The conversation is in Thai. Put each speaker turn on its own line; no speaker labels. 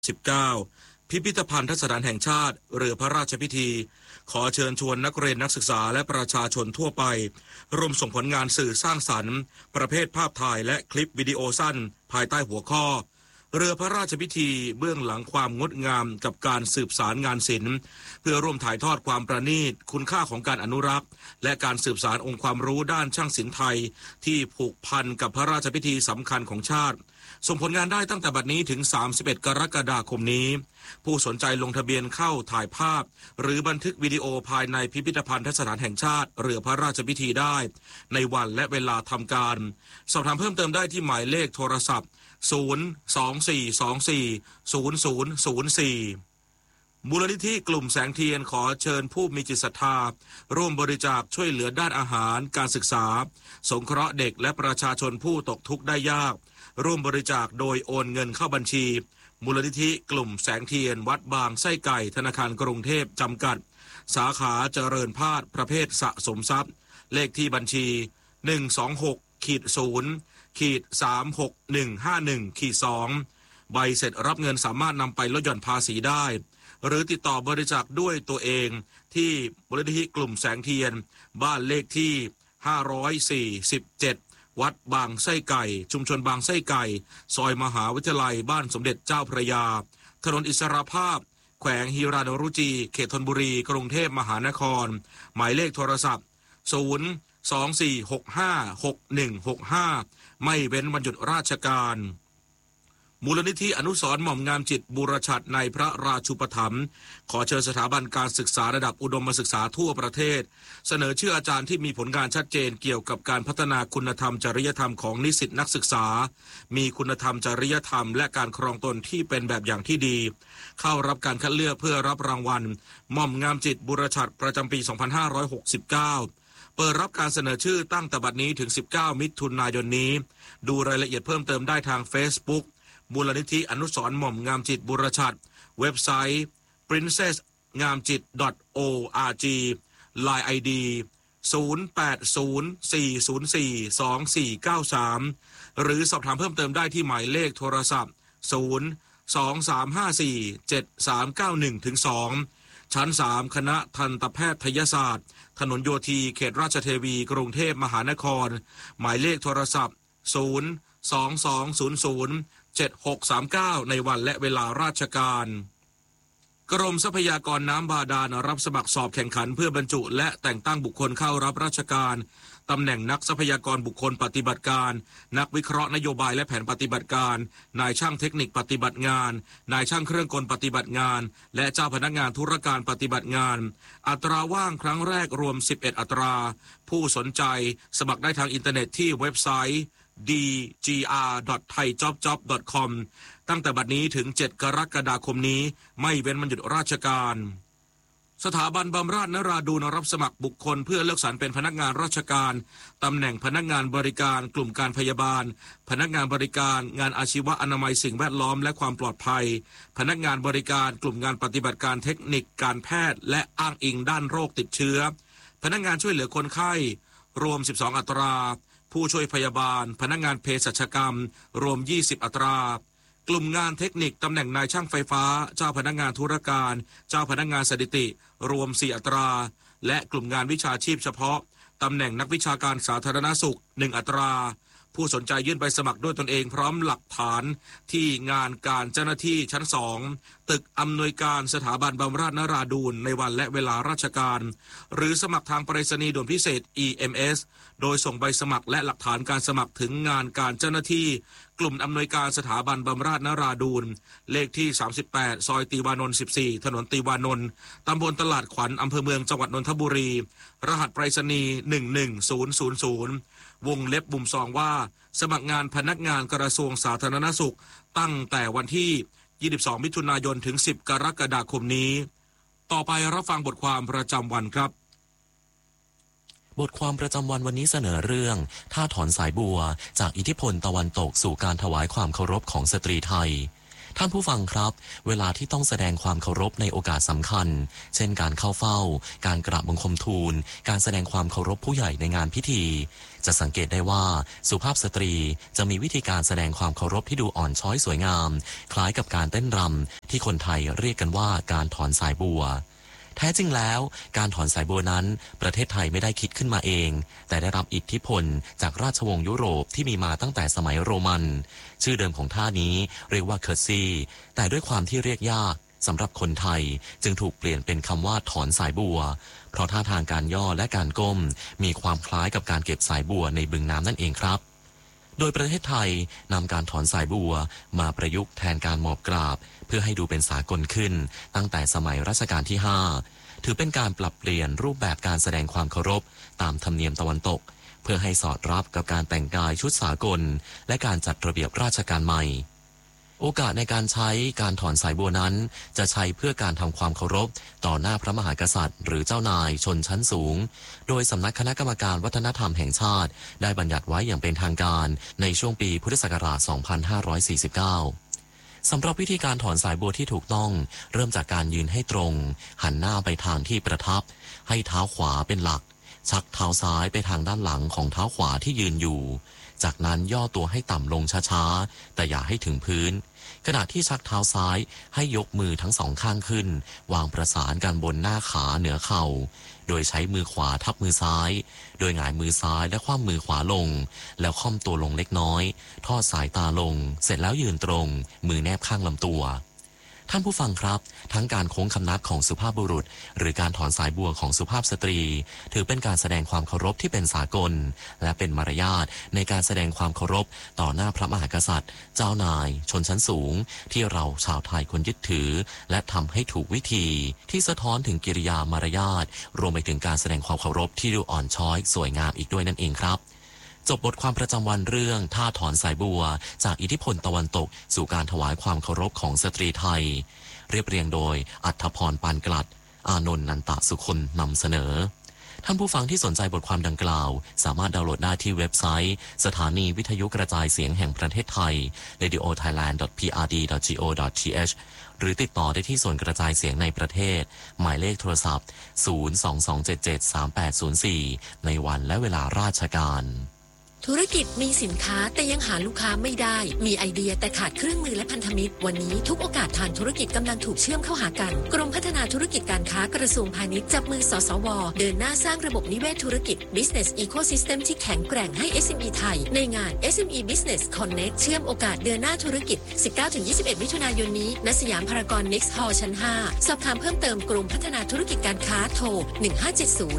19พิพิธภัณฑสถานแห่งชาติเรือพระราชพิธีขอเชิญชวนนักเรียนนักศึกษาและประชาชนทั่วไปร่วมส่งผลงานสื่อสร้างสรรค์ประเภทภาพถ่ายและคลิปวิดีโอสั้นภายใต้หัวข้อเรือพระราชพิธีเบื้องหลังความงดงามกับการสืบสารงานศิลป์เพื่อร่วมถ่ายทอดความประณีตคุณค่าของการอนุรักษ์และการสืบสานองค์ความรู้ด้านช่างศิลป์ไทยที่ผูกพันกับพระราชพิธีสำคัญของชาติส่งผลงานได้ตั้งแต่บัดนี้ถึง31กรกฎาคมนี้ผู้สนใจลงทะเบียนเข้าถ่ายภาพหรือบันทึกวิดีโอภายในพิพิธภัณฑสถานแห่งชาติเรือพระราชพิธีได้ในวันและเวลาทำการสอบถามเพิ่มเติมได้ที่หมายเลขโทรศัพท์024240004มูลนิธิกลุ่มแสงเทียนขอเชิญผู้มีจิตศรัทธาร่วมบริจาคช่วยเหลือด้านอาหารการศึกษาสงเคราะห์เด็กและประชาชนผู้ตกทุกข์ได้ยากร่วมบริจาคโดยโอนเงินเข้าบัญชีมูลนิธิกลุ่มแสงเทียนวัดบางไส้ไก่ธนาคารกรุงเทพจำกัดสาขาเจริญพาดประเภทสะสมทรัพย์เลขที่บัญชี126-0-36151-2ใบเสร็จรับเงินสามารถนำไปลดหย่อนภาษีได้หรือติดต่อบริจาคด้วยตัวเองที่มูลนิธิกลุ่มแสงเทียนบ้านเลขที่547วัดบางไส้ไก่ชุมชนบางไส้ไก่ซอยมหาวิทยาลัยบ้านสมเด็จเจ้าพระยาถนนอิสรภาพแขวงฮีรานุรุจีเขตธนบุรีกรุงเทพมหานครหมายเลขโทรศัพท์024656165ไม่เว้นวันหยุดราชการมูลนิธิอนุสรณ์หม่อมงามจิตบูรชัดในพระราชูปถัมภ์ขอเชิญสถาบันการศึกษาระดับอุดมศึกษาทั่วประเทศเสนอชื่ออาจารย์ที่มีผลงานชัดเจนเกี่ยวกับการพัฒนาคุณธรรมจริยธรรมของนิสิตนักศึกษามีคุณธรรมจริยธรรมและการครองตนที่เป็นแบบอย่างที่ดีเข้ารับการคัดเลือกเพื่อรับรางวัลหม่อมงามจิตบูรชัดประจำปี2569เปิดรับการเสนอชื่อตั้งแต่บัดนี้ถึง19มิถุนายนนี้ดูรายละเอียดเพิ่มเติมได้ทาง Facebookมูลนิธิอนุสรณ์หม่อมงามจิตบุรชัดเว็บไซต์ princessngamjit.org Line ID 0804042493หรือสอบถามเพิ่มเติมได้ที่หมายเลขโทรศัพท์023547391-2ชั้น3คณะทันตแพทยศาสตร์ถนนโยธีเขตราชเทวีกรุงเทพมหานครหมายเลขโทรศัพท์022007639ในวันและเวลาราชการกรมทรัพยากรน้ำบาดาลรับสมัครสอบแข่งขันเพื่อบรรจุและแต่งตั้งบุคคลเข้ารับราชการตำแหน่งนักทรัพยากรบุคคลปฏิบัติการนักวิเคราะห์นโยบายและแผนปฏิบัติการนายช่างเทคนิคปฏิบัติงานนายช่างเครื่องกลปฏิบัติงานและเจ้าพนักงานธุรการปฏิบัติงานอัตราว่างครั้งแรกรวม11อัตราผู้สนใจสมัครได้ทางอินเทอร์เน็ตที่เว็บไซต์ dgr.thaijobjob.com ตั้งแต่บัดนี้ถึง7กรกฎาคมนี้ไม่เว้นวันหยุดราชการสถาบันบำราศนราดูนรับสมัครบุคคลเพื่อเลือกสรรเป็นพนักงานราชการตำแหน่งพนักงานบริการกลุ่มการพยาบาลพนักงานบริการงานอาชีวะอนามัยสิ่งแวดล้อมและความปลอดภัยพนักงานบริการกลุ่มงานปฏิบัติการเทคนิคการแพทย์และอ้างอิงด้านโรคติดเชื้อพนักงานช่วยเหลือคนไข้รวม12อัตราผู้ช่วยพยาบาลพนักงานเภสัชกรรมรวม20อัตรากลุ่มงานเทคนิคตำแหน่งนายช่างไฟฟ้าเจ้าพนักงานธุรการเจ้าพนักงานสถิติรวม4อัตราและกลุ่มงานวิชาชีพเฉพาะตำแหน่งนักวิชาการสาธารณสุข1อัตราผู้สนใจยื่นใบสมัครด้วยตนเองพร้อมหลักฐานที่งานการเจ้าหน้าที่ชั้น2ตึกอำนวยการสถาบันบำราศนราดูนในวันและเวลาราชการหรือสมัครทางไปรษณีย์ด่วนพิเศษ EMS โดยส่งใบสมัครและหลักฐานการสมัครถึงงานการเจ้าหน้าที่กลุ่มอำนวยการสถาบันบำราศนราดูนเลขที่38ซอยติวานนท์14ถนนติวานนท์ตำบลตลาดขวัญอำเภอเมืองจังหวัดนนทบุรีรหัสไปรษณีย์11000วงเล็บบุมซองว่าสมัครงานพนักงานกระทรวงสาธารณสุขตั้งแต่วันที่22มิถุนายนถึง10กรกฎาคมนี้ต่อไปรับฟังบทความประจำวันครับ
บทความประจำวันนี้เสนอเรื่องท่าถอนสายบัวจากอิทธิพลตะวันตกสู่การถวายความเคารพของสตรีไทยท่านผู้ฟังครับเวลาที่ต้องแสดงความเคารพในโอกาสสำคัญเช่นการเข้าเฝ้าการกราบบังคมทูลการแสดงความเคารพผู้ใหญ่ในงานพิธีจะสังเกตได้ว่าสุภาพสตรีจะมีวิธีการแสดงความเคารพที่ดูอ่อนช้อยสวยงามคล้ายกับการเต้นรำที่คนไทยเรียกกันว่าการถอนสายบัวแท้จริงแล้วการถอนสายบัวนั้นประเทศไทยไม่ได้คิดขึ้นมาเองแต่ได้รับอิทธิพลจากราชวงศ์ยุโรปที่มีมาตั้งแต่สมัยโรมันชื่อเดิมของท่านี้เรียกว่าเคอร์ซี่แต่ด้วยความที่เรียกยากสำหรับคนไทยจึงถูกเปลี่ยนเป็นคำว่าถอนสายบัวเพราะท่าทางการย่อและการก้มมีความคล้ายกับการเก็บสายบัวในบึงน้ำนั่นเองครับโดยประเทศไทยนำการถอนสายบัวมาประยุกต์แทนการหมอบกราบเพื่อให้ดูเป็นสากลขึ้นตั้งแต่สมัยรัชกาลที่5ถือเป็นการปรับเปลี่ยนรูปแบบการแสดงความเคารพตามธรรมเนียมตะวันตกเพื่อให้สอดรับกับการแต่งกายชุดสากลและการจัดระเบียบราชการใหม่โอกาสในการใช้การถอนสายบัวนั้นจะใช้เพื่อการทำความเคารพต่อหน้าพระมหากษัตริย์หรือเจ้านายชนชั้นสูงโดยสำนักคณะกรรมการวัฒนธรรมแห่งชาติได้บัญญัติไว้อย่างเป็นทางการในช่วงปีพุทธศักราช 2549 สำหรับวิธีการถอนสายบัวที่ถูกต้องเริ่มจากการยืนให้ตรงหันหน้าไปทางที่ประทับให้เท้าขวาเป็นหลักชักเท้าซ้ายไปทางด้านหลังของเท้าขวาที่ยืนอยู่จากนั้นย่อตัวให้ต่ำลงช้าๆแต่อย่าให้ถึงพื้นขณะที่ชักเท้าซ้ายให้ยกมือทั้งสองข้างขึ้นวางประสานกันบนหน้าขาเหนือเข่าโดยใช้มือขวาทับมือซ้ายโดยหงายมือซ้ายและคว่ำมือขวาลงแล้วค่อมตัวลงเล็กน้อยทอดสายตาลงเสร็จแล้วยืนตรงมือแนบข้างลำตัวท่านผู้ฟังครับทั้งการโค้งคำนับของสุภาพบุรุษหรือการถอนสายบัวของสุภาพสตรีถือเป็นการแสดงความเคารพที่เป็นสากลและเป็นมารยาทในการแสดงความเคารพต่อหน้าพระมหากษัตริย์เจ้านายชนชั้นสูงที่เราชาวไทยควรยึดถือและทำให้ถูกวิธีที่สะท้อนถึงกิริยามารยาทรวมไปถึงการแสดงความเคารพที่ดูอ่อนช้อยสวยงามอีกด้วยนั่นเองครับจบบทความประจำวันเรื่องท่าถอนสายบัวจากอิทธิพลตะวันตกสู่การถวายความเคารพของสตรีไทยเรียบเรียงโดยอัฏฐพรปานกลัดอานนท์นันตะสุคนนำเสนอท่านผู้ฟังที่สนใจบทความดังกล่าวสามารถดาวน์โหลดได้ที่เว็บไซต์สถานีวิทยุกระจายเสียงแห่งประเทศไทย radiothailand.prd.go.th หรือติดต่อได้ที่ส่วนกระจายเสียงในประเทศหมายเลขโทรศัพท์022773804ในวันและเวลาราชการ
ธุรกิจมีสินค้าแต่ยังหาลูกค้าไม่ได้มีไอเดียแต่ขาดเครื่องมือและพันธมิตรวันนี้ทุกโอกาสทางธุรกิจกำลังถูกเชื่อมเข้าหากันกรมพัฒนาธุรกิจการค้ากระทรวงพาณิชย์จับมือสสวเดินหน้าสร้างระบบนิเวศธุรกิจ Business Ecosystem ที่แข็งแกร่งให้ SME ไทยในงาน SME Business Connect เชื่อมโอกาสเดินหน้าธุรกิจ 19-21 มิถุนายนนี้ณสยามพารากอน Next Hall ชั้น 5 สอบถามเพิ่มเติมกรมพัฒนาธุรกิจการค้าโทร1570